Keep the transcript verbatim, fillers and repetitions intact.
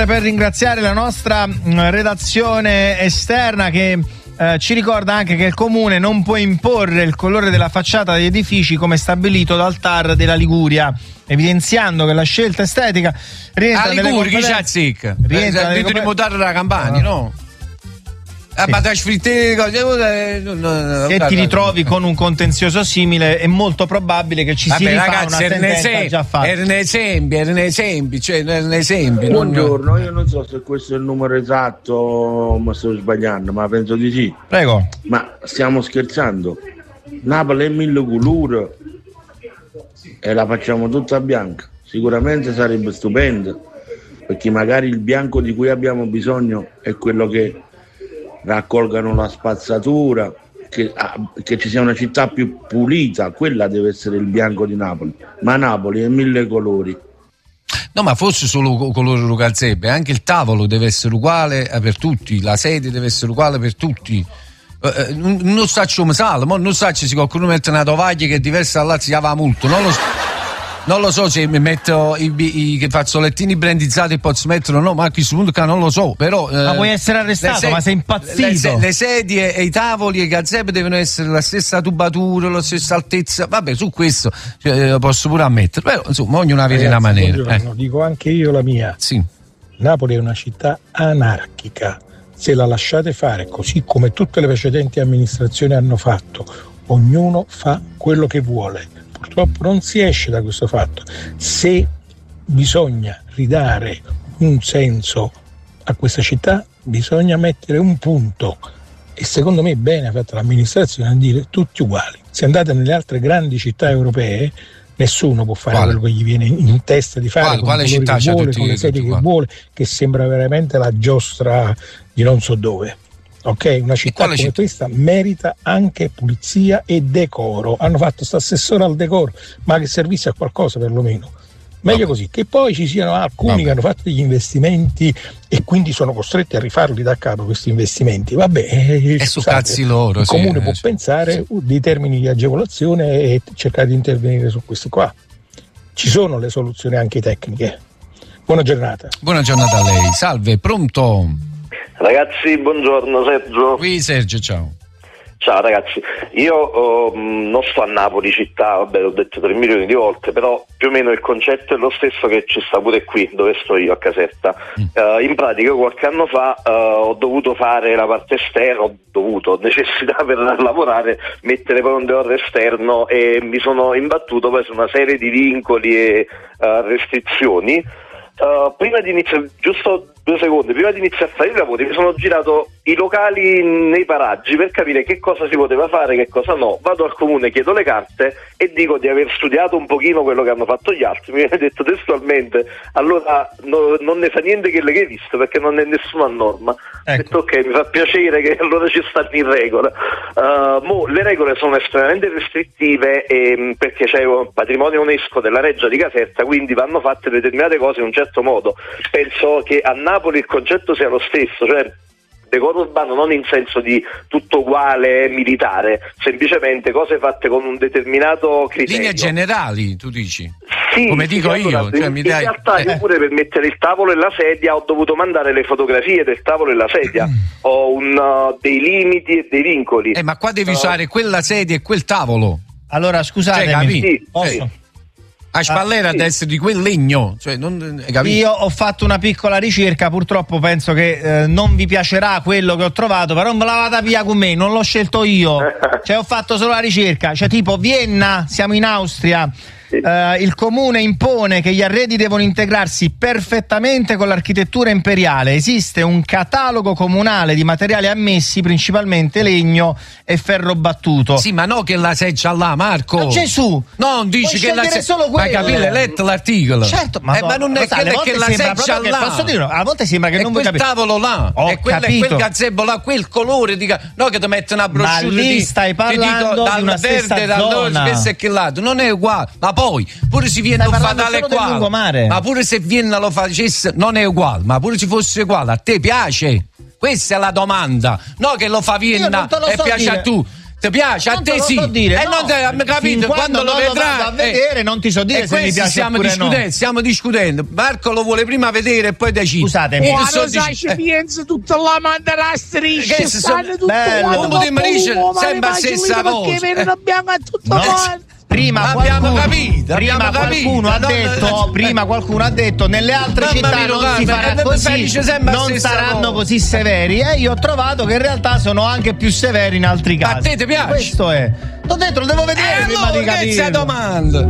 Per ringraziare la nostra redazione esterna che eh, ci ricorda anche che il comune non può imporre il colore della facciata degli edifici come stabilito dal T A R della Liguria, evidenziando che la scelta estetica rientra nelle competenze. Rientra nelle competenze di mutare la Campania, no? Ah, ma da sfritte cose, no, no, no, se ti ritrovi con un contenzioso simile è molto probabile che ci vabbè, si rifà ragazzi, una sentenza già fatta. Erano esempi, erano esempi, cioè erano esempi. Buongiorno, io non so se questo è il numero esatto, ma sto sbagliando, ma penso di sì. Prego. Ma stiamo scherzando? Napoli è mille colori e la facciamo tutta bianca. Sicuramente sarebbe stupendo, perché magari il bianco di cui abbiamo bisogno è quello che raccolgano la spazzatura, che, ah, che ci sia una città più pulita, quella deve essere il bianco di Napoli, ma Napoli è mille colori. No, ma fosse solo colore calzebe, anche il tavolo deve essere uguale per tutti, la sedia deve essere uguale per tutti. Eh, non so come sale, ma non so se qualcuno mette una tovaglia che è diversa dall'altra, si va molto, non lo so. Non lo so se mi metto i, i, i che fazzolettini brandizzati e posso metterlo o no, ma a questo punto non lo so, però eh, ma puoi essere arrestato, se- ma sei impazzito. Le, le sedie e i tavoli e i gazebo devono essere la stessa tubatura, la stessa altezza, vabbè, su questo cioè, posso pure ammettere, però insomma ognuno avere una maniera. Eh. Dico anche io la mia. Sì. Napoli è una città anarchica, se la lasciate fare così come tutte le precedenti amministrazioni hanno fatto, ognuno fa quello che vuole. Purtroppo non si esce da questo fatto. Se bisogna ridare un senso a questa città, bisogna mettere un punto, e secondo me bene ha fatto l'amministrazione a dire tutti uguali. Se andate nelle altre grandi città europee, nessuno può fare quale? quello che gli viene in testa di fare, quale, con quale città che vuole, con le sedie che vuole, che sembra veramente la giostra di non so dove. Ok, una città come città? Questa merita anche pulizia e decoro. Hanno fatto questo assessore al decoro, ma che servisse a qualcosa perlomeno. Meglio Vabbè. così, che poi ci siano alcuni Vabbè. che hanno fatto degli investimenti e quindi sono costretti a rifarli da capo questi investimenti. Vabbè, eh, e su cazzi loro. Il sì, comune eh, può sì. pensare dei termini di agevolazione e cercare di intervenire su questi qua. Ci sono le soluzioni anche tecniche. Buona giornata. Buona giornata a lei. Salve, pronto? Ragazzi, buongiorno, Sergio. Qui Sergio, ciao. Ciao ragazzi, io oh, non sto a Napoli città, vabbè l'ho detto tre milioni di volte, però più o meno il concetto è lo stesso che ci sta pure qui, dove sto io a Caserta. Mm. Uh, in pratica qualche anno fa uh, ho dovuto fare la parte esterna, ho dovuto, necessità per lavorare, mettere poi un deodore esterno e mi sono imbattuto poi su una serie di vincoli e uh, restrizioni. Uh, prima di iniziare, giusto due secondi, prima di iniziare a fare i lavori mi sono girato i locali nei paraggi per capire che cosa si poteva fare, che cosa no. Vado al comune, chiedo le carte e dico di aver studiato un pochino quello che hanno fatto gli altri. Mi viene detto testualmente: allora no, non ne fa niente che le che hai visto, perché non è nessuna norma. Ecco. Ho detto ok, mi fa piacere che allora ci stanno in regola. Uh, mo, le regole sono estremamente restrittive e, perché c'è un patrimonio UNESCO della Reggia di Caserta, quindi vanno fatte determinate cose in un certo modo. Penso che a Napoli il concetto sia lo stesso, cioè decoro urbano non in senso di tutto uguale militare, semplicemente cose fatte con un determinato criterio. Linee generali, tu dici? Sì, come dico sì, io. allora, cioè, in, mi dai... in realtà io pure per mettere il tavolo e la sedia ho dovuto mandare le fotografie del tavolo e la sedia, ho un, uh, dei limiti e dei vincoli. Eh, ma qua devi uh, usare quella sedia e quel tavolo. Allora scusatemi, cioè, sì, posso? sì. A spallera ah, sì. deve essere di quel legno, cioè, non, io ho fatto una piccola ricerca, purtroppo penso che eh, non vi piacerà quello che ho trovato, però non me la vada via con me, non l'ho scelto io, cioè ho fatto solo la ricerca, cioè tipo Vienna, siamo in Austria. Uh, il comune impone che gli arredi devono integrarsi perfettamente con l'architettura imperiale. Esiste un catalogo comunale di materiali ammessi, principalmente legno e ferro battuto. Sì, ma no che la seggia là, Marco. Ma Gesù! Non dici che la seggia solo quello. Ma capire, hai letto l'articolo? Certo, ma, eh, ma non è sa, che, che la seggia là. Posso dire, a volte sembra che è non vuoi capire. Quel tavolo là, Ho è quel, capito. quel gazebo là, quel colore di no che ti mettono una brochure. Ma lì di, stai parlando dico, dal di una verde, stessa dal zona. questo e che lato, non è uguale. Ma poi pure si viene un fatale uguale, ma pure se Vienna lo facesse non è uguale, ma pure se fosse uguale a te piace? Questa è la domanda, no che lo fa Vienna e so piace dire. a tu. Ti piace? A Non te te lo sì. so dire, e no. non te l'hanno capito. Fin Quando, quando lo non lo vedrai vado a vedere, eh. non ti so dire e se mi piace stiamo oppure discutendo, no. stiamo discutendo. Marco lo vuole prima vedere e poi decide. Scusatemi. Io Oh, so lo dic- sai, ci eh. pensa tutta la mandata a striscia, Che se stanno so- tutto bello. quanto Come ti dopo dice, l'uomo, sembra ma stessa immagini cosa. perché vengono bianco a tutto No. quanto. Prima Abbiamo qualcuno, capito, prima abbiamo qualcuno capito. ha No, detto, no, prima qualcuno ha detto nelle altre Mamma città mia, non Carmen, si farà eh, così, dice sempre la non stessa saranno cosa. così severi e io ho trovato che in realtà sono anche più severi in altri Ma a casi. te ti piace? Questo è. T'ho detto, lo devo vedere Eh, prima allora, di che capire. sei domanda?